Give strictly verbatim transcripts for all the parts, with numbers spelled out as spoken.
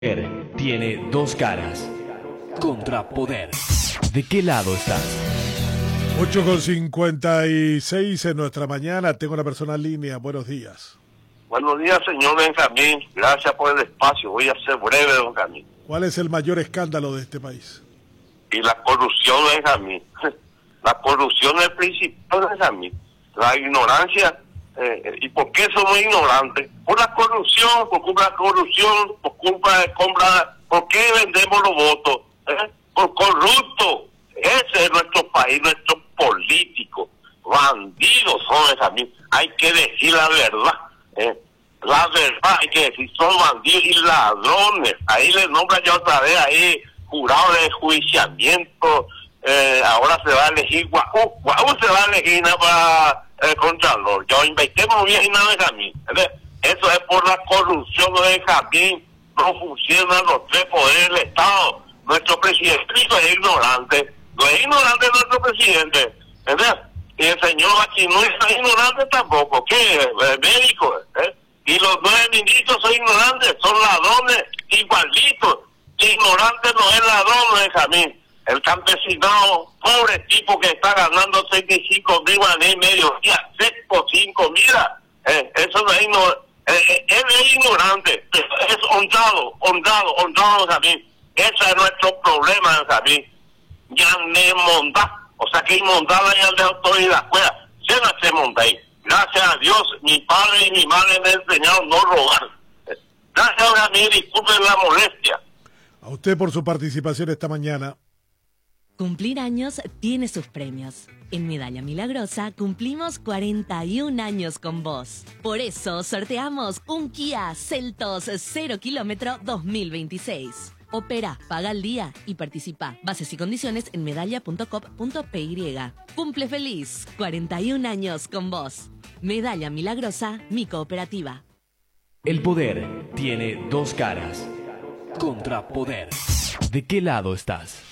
Poder tiene dos caras. Contrapoder. ¿De qué lado estás? ocho con cincuenta y seis en nuestra mañana. Tengo una persona en línea. Buenos días. Buenos días, señor Benjamín. Gracias por el espacio. Voy a ser breve, don Benjamín. ¿Cuál es el mayor escándalo de este país? Y la corrupción, Benjamín. La corrupción es el principal, Benjamín. La ignorancia. Eh, ¿Y por qué somos ignorantes? Por la corrupción, por culpa de la corrupción, por culpa de compra. ¿Por qué vendemos los votos? ¿Eh? Por corrupto. Ese es nuestro país, nuestro político. Bandidos son, Benjamín. Hay que decir la verdad. ¿eh? La verdad hay que decir, son bandidos y ladrones. Ahí les nombran ya otra vez, ahí jurado de enjuiciamiento. Eh, ahora se va a elegir Guau, Guau se va a elegir nada para el Contralor. Yo inventemos bien y nada de Benjamín. Eso es por la corrupción de Benjamín. No funcionan los tres poderes del Estado. Nuestro presidente es ignorante. No es ignorante nuestro presidente. ¿Entendés? Y el señor Bachinú es ignorante tampoco. ¿Qué? ¿El médico? ¿Eh? Y los nueve ministros son ignorantes, son ladrones igualitos. Ignorante no es ladrón, Benjamín. El campesinado, pobre tipo que está ganando treinta y cinco mil guaraníes medio día, seis por cinco, mira, eh, eso no es ignorante, eh, eh, él es ignorante, es honrado, honrado, honrado, Benjamín. Ese es nuestro problema, Benjamín. Ya me monta, o sea que inmondada ya de autoridad, fuera, se la se monta ahí. Gracias a Dios, mi padre y mi madre me enseñaron no robar. Gracias a mí, disculpen la molestia. A usted por su participación esta mañana. Cumplir años tiene sus premios. En Medalla Milagrosa cumplimos cuarenta y un años con vos. Por eso sorteamos un Kia Seltos cero kilómetro dos mil veintiséis. Opera, paga al día y participa. Bases y condiciones en medalla punto com punto p y. Cumple feliz, cuarenta y un años con vos. Medalla Milagrosa, mi cooperativa. El poder tiene dos caras. Contrapoder. ¿De qué lado estás?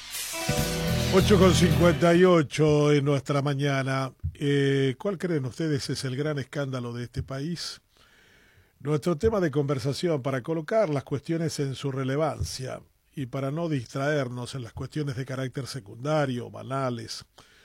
ocho con cincuenta y ocho en nuestra mañana. Eh, ¿Cuál creen ustedes es el gran escándalo de este país? Nuestro tema de conversación para colocar las cuestiones en su relevancia y para no distraernos en las cuestiones de carácter secundario, banales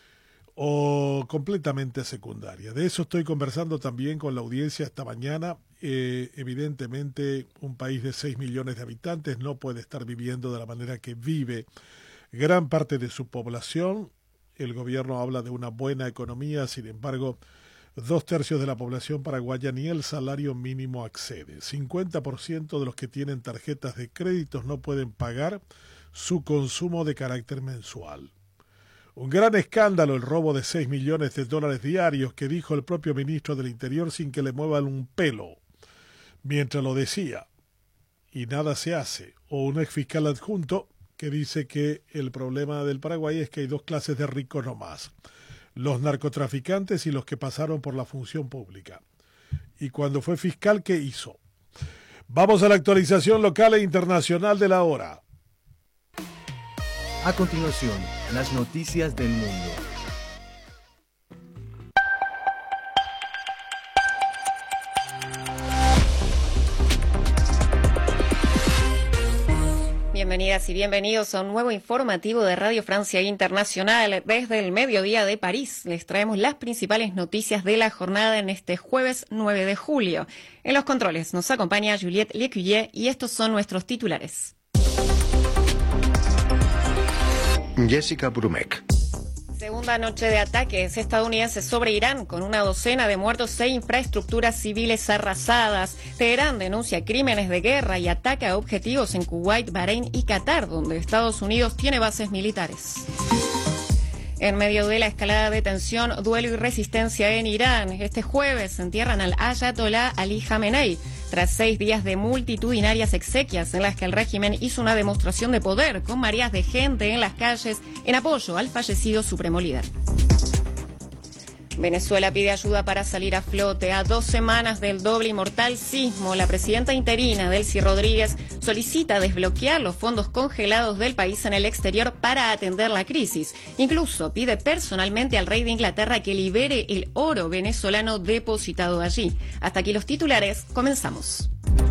o completamente secundarias. De eso estoy conversando también con la audiencia esta mañana. Eh, evidentemente, un país de seis millones de habitantes no puede estar viviendo de la manera que vive gran parte de su población. El gobierno habla de una buena economía, sin embargo, dos tercios de la población paraguaya ni el salario mínimo accede. cincuenta por ciento de los que tienen tarjetas de créditos no pueden pagar su consumo de carácter mensual. Un gran escándalo el robo de seis millones de dólares diarios que dijo el propio ministro del Interior sin que le muevan un pelo, mientras lo decía. Y nada se hace. O un ex fiscal adjunto que dice que el problema del Paraguay es que hay dos clases de ricos nomás, los narcotraficantes y los que pasaron por la función pública. Y cuando fue fiscal, ¿qué hizo? Vamos a la actualización local e internacional de la hora. A continuación, las noticias del mundo. Bienvenidas y bienvenidos a un nuevo informativo de Radio Francia Internacional. Desde el mediodía de París les traemos las principales noticias de la jornada en este jueves nueve de julio. En los controles nos acompaña Juliette Lecuyer y estos son nuestros titulares. Jessica Brumek. Segunda noche de ataques estadounidenses sobre Irán, con una docena de muertos e infraestructuras civiles arrasadas. Teherán denuncia crímenes de guerra y ataca a objetivos en Kuwait, Bahrein y Qatar, donde Estados Unidos tiene bases militares. En medio de la escalada de tensión, duelo y resistencia en Irán, este jueves entierran al Ayatollah Ali Khamenei, tras seis días de multitudinarias exequias en las que el régimen hizo una demostración de poder con mareas de gente en las calles en apoyo al fallecido supremo líder. Venezuela pide ayuda para salir a flote. A dos semanas del doble y mortal sismo, la presidenta interina, Delcy Rodríguez, solicita desbloquear los fondos congelados del país en el exterior para atender la crisis. Incluso pide personalmente al rey de Inglaterra que libere el oro venezolano depositado allí. Hasta aquí los titulares, comenzamos.